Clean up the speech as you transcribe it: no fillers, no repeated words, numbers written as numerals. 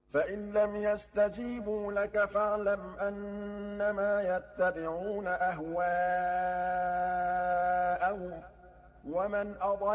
فَإِن لَّمْ يَسْتَجِيبُوا لَكَ فَاعْلَمْ أَنَّمَا يَتَّبِعُونَ أَهْوَاءَهُمْ ۚ وَمَنْ أَضَلُّ